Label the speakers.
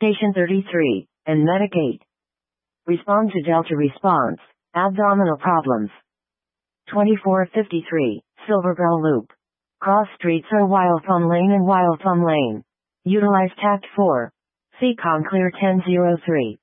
Speaker 1: Station 33, and Medic 8. Respond to Delta response, abdominal problems. 2453, Silverbell Loop. Cross streets are Wild Thumb Lane and Wild Thumb Lane. Utilize Tact 4. Seacon Clear 1003.